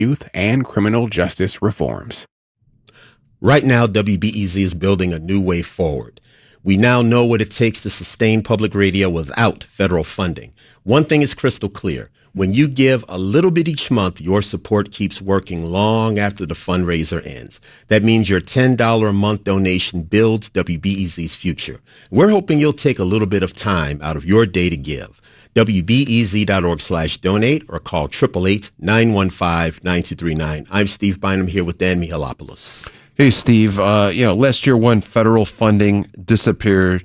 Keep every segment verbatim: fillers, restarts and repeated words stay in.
youth and criminal justice reforms. Right now, W B E Z is building a new way forward. We now know what it takes to sustain public radio without federal funding. One thing is crystal clear. When you give a little bit each month, your support keeps working long after the fundraiser ends. That means your ten dollars a month donation builds W B E Z's future. We're hoping you'll take a little bit of time out of your day to give. W B E Z dot org slash donate or call eight eight eight, nine one five, nine two three nine. I'm Steve Bynum here with Dan Mihalopoulos. Hey, Steve, uh, you know, last year when federal funding disappeared,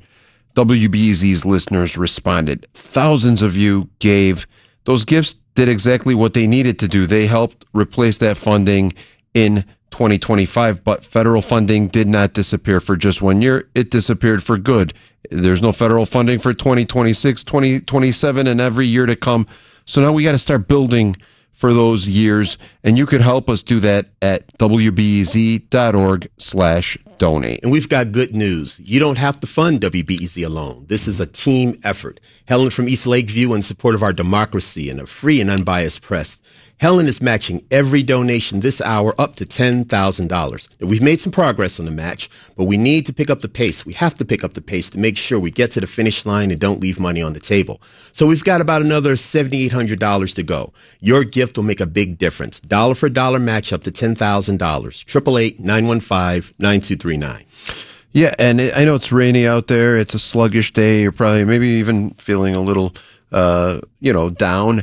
W B E Z's listeners responded. Thousands of you gave. Those gifts did exactly what they needed to do. They helped replace that funding in twenty twenty-five, but federal funding did not disappear for just one year. It disappeared for good. There's no federal funding for twenty twenty-six, twenty twenty-seven, and every year to come. So now we got to start building for those years, and you could help us do that at W B E Z dot org slash donate. And we've got good news. You don't have to fund W B E Z alone. This is a team effort. Helen from East Lakeview, in support of our democracy and a free and unbiased press. Helen is matching every donation this hour up to ten thousand dollars. Now, we've made some progress on the match, but we need to pick up the pace. We have to pick up the pace to make sure we get to the finish line and don't leave money on the table. So we've got about another seven thousand eight hundred dollars to go. Your gift will make a big difference. Dollar for dollar match up to ten thousand dollars. eight eight eight, nine one five, nine two three nine. Yeah, and it, I know it's rainy out there. It's a sluggish day. You're probably maybe even feeling a little, uh, you know, down.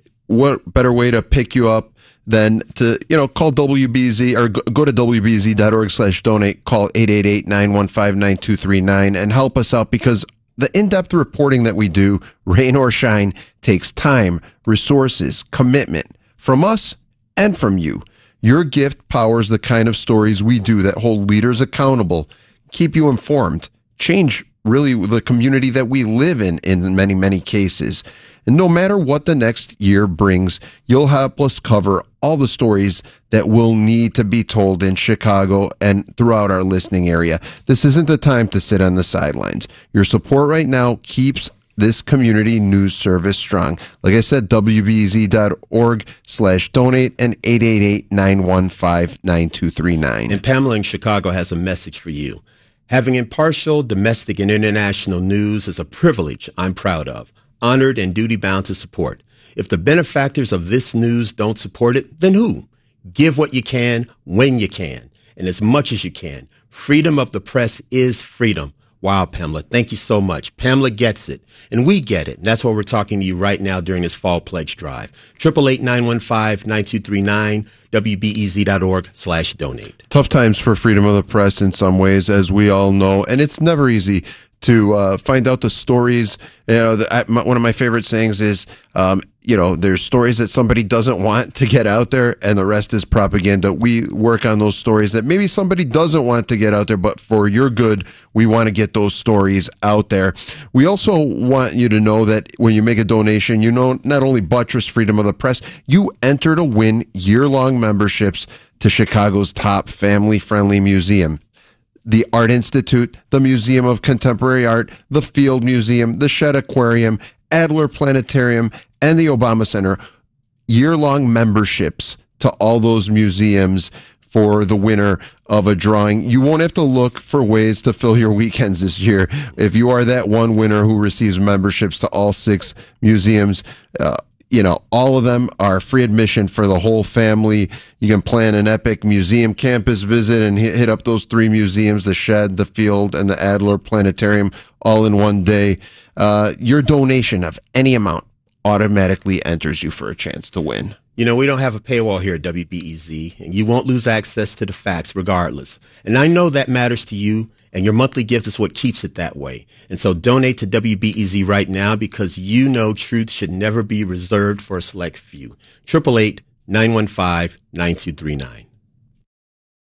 What better way to pick you up than to, you know, call W B Z or go to W B Z dot org slash donate, call eight eight eight, nine one five, nine two three nine and help us out, because the in-depth reporting that we do, rain or shine, takes time, resources, commitment from us and from you. Your gift powers the kind of stories we do that hold leaders accountable, keep you informed, change really the community that we live in in many, many cases. And no matter what the next year brings, you'll help us cover all the stories that will need to be told in Chicago and throughout our listening area. This isn't the time to sit on the sidelines. Your support right now keeps this community news service strong. Like I said, W B Z dot org slash donate and eight eight eight, nine one five, nine two three nine. And Pamela in Chicago has a message for you. Having impartial domestic and international news is a privilege I'm proud of, honored and duty-bound to support. If the benefactors of this news don't support it, then who? Give what you can, when you can, and as much as you can. Freedom of the press is freedom. Wow, Pamela, thank you so much. Pamela gets it, and we get it. And that's why we're talking to you right now during this fall pledge drive. eight eight eight, nine one five, nine two three nine, W B E Z dot org slash donate. Tough times for freedom of the press in some ways, as we all know, and it's never easy to uh, find out the stories. You know, the, I, my, one of my favorite sayings is, um, you know, there's stories that somebody doesn't want to get out there, and the rest is propaganda. We work on those stories that maybe somebody doesn't want to get out there, but for your good, we want to get those stories out there. We also want you to know that when you make a donation, you know, not only buttress freedom of the press, you enter to win year-long memberships to Chicago's top family-friendly museum. The Art Institute, the Museum of Contemporary Art, the Field Museum, the Shedd Aquarium, Adler Planetarium, and the Obama Center. Year-long memberships to all those museums for the winner of a drawing. You won't have to look for ways to fill your weekends this year. If you are that one winner who receives memberships to all six museums, uh, you know, all of them are free admission for the whole family. You can plan an epic museum campus visit and hit, hit up those three museums, the Shedd, the Field, and the Adler Planetarium, all in one day. Uh, your donation of any amount automatically enters you for a chance to win. You know, we don't have a paywall here at W B E Z, and you won't lose access to the facts regardless. And I know that matters to you, and your monthly gift is what keeps it that way. And so donate to W B E Z right now, because you know truth should never be reserved for a select few. eight eight eight, nine one five, nine two three nine.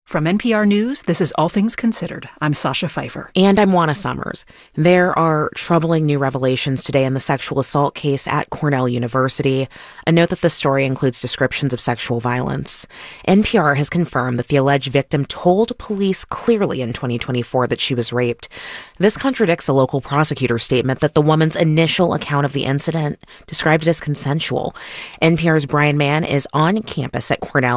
From N P R News, this is All Things Considered. I'm Sasha Pfeiffer. And I'm Juana Summers. There are troubling new revelations today in the sexual assault case at Cornell University. A note that the story includes descriptions of sexual violence. N P R has confirmed that the alleged victim told police clearly in twenty twenty-four that she was raped. This contradicts a local prosecutor's statement that the woman's initial account of the incident described it as consensual. N P R's Brian Mann is on campus at Cornell